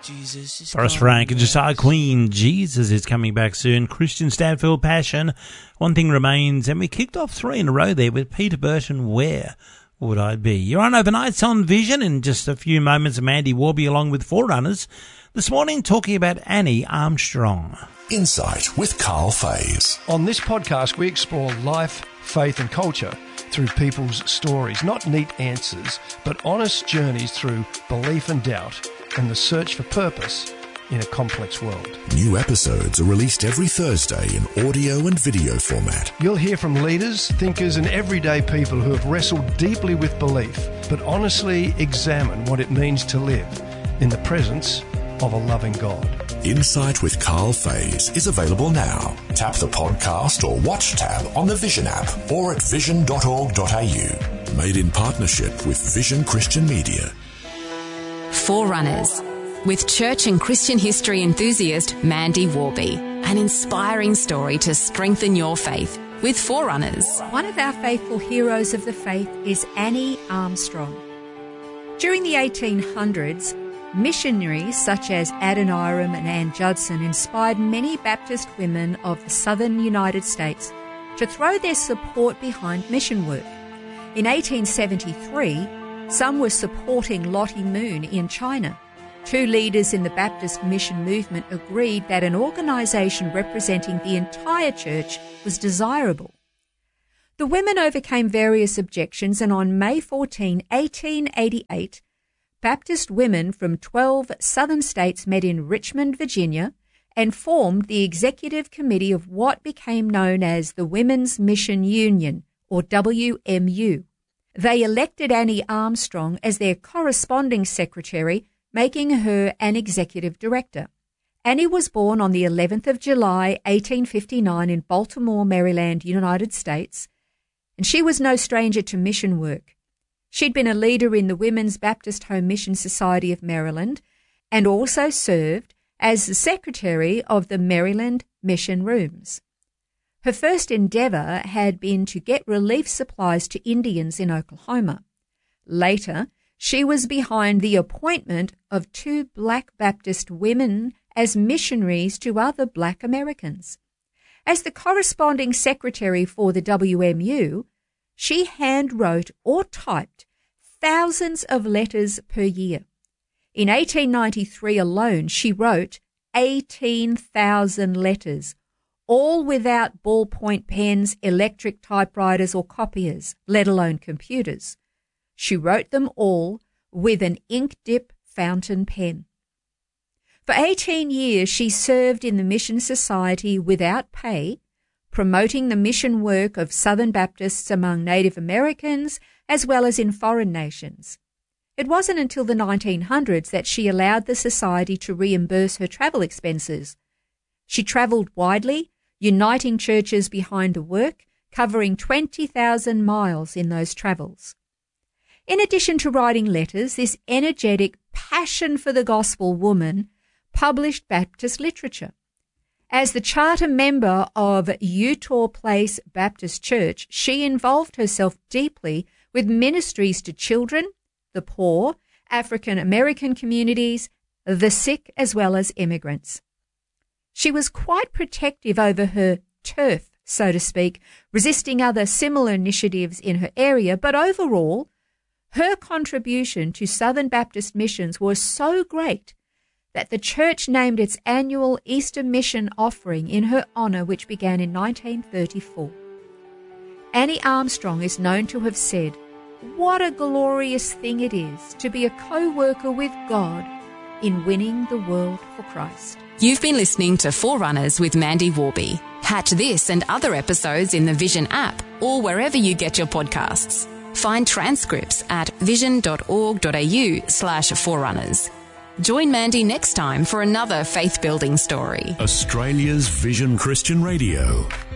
Forrest Frank and Josiah Queen. Jesus is coming back soon. Christian Stanfield, Passion. One Thing Remains. And we kicked off 3 in a row there with Peter Burton, Where Would I Be? You're on Overnights on Vision. In just a few moments, Mandy Warby along with Forerunners. This morning talking about Annie Armstrong. Insight with Carl Fays. On this podcast, we explore life, faith and culture through people's stories. Not neat answers, but honest journeys through belief and doubt and the search for purpose in a complex world. New episodes are released every Thursday in audio and video format. You'll hear from leaders, thinkers and everyday people who have wrestled deeply with belief, but honestly examine what it means to live in the presence of a loving God. Insight with Carl Fays is available now. Tap the podcast or watch tab on the Vision app or at vision.org.au. Made in partnership with Vision Christian Media. Forerunners, with church and Christian history enthusiast Mandy Warby. An inspiring story to strengthen your faith with Forerunners. One of our faithful heroes of the faith is Annie Armstrong. During the 1800s, missionaries such as Adoniram and Ann Judson inspired many Baptist women of the southern United States to throw their support behind mission work. In 1873, some were supporting Lottie Moon in China. 2 leaders in the Baptist mission movement agreed that an organisation representing the entire church was desirable. The women overcame various objections, and on May 14, 1888, Baptist women from 12 southern states met in Richmond, Virginia, and formed the executive committee of what became known as the Women's Mission Union, or WMU. They elected Annie Armstrong as their corresponding secretary, making her an executive director. Annie was born on the 11th of July, 1859 in Baltimore, Maryland, United States, and she was no stranger to mission work. She'd been a leader in the Women's Baptist Home Mission Society of Maryland and also served as the secretary of the Maryland Mission Rooms. Her first endeavour had been to get relief supplies to Indians in Oklahoma. Later, she was behind the appointment of 2 black Baptist women as missionaries to other black Americans. As the corresponding secretary for the WMU, she handwrote or typed thousands of letters per year. In 1893 alone, she wrote 18,000 letters, all without ballpoint pens, electric typewriters or copiers, let alone computers. She wrote them all with an ink-dip fountain pen. For 18 years, she served in the Mission Society without pay, promoting the mission work of Southern Baptists among Native Americans as well as in foreign nations. It wasn't until the 1900s that she allowed the society to reimburse her travel expenses. She travelled widely, uniting churches behind the work, covering 20,000 miles in those travels. In addition to writing letters, this energetic passion for the gospel woman published Baptist literature. As the charter member of Eutaw Place Baptist Church, she involved herself deeply with ministries to children, the poor, African American communities, the sick, as well as immigrants. She was quite protective over her turf, so to speak, resisting other similar initiatives in her area, but overall, her contribution to Southern Baptist missions was so great that the church named its annual Easter mission offering in her honour, which began in 1934. Annie Armstrong is known to have said, "What a glorious thing it is to be a co-worker with God in winning the world for Christ." You've been listening to Forerunners with Mandy Warby. Catch this and other episodes in the Vision app or wherever you get your podcasts. Find transcripts at vision.org.au/forerunners. Join Mandy next time for another faith-building story. Australia's Vision Christian Radio.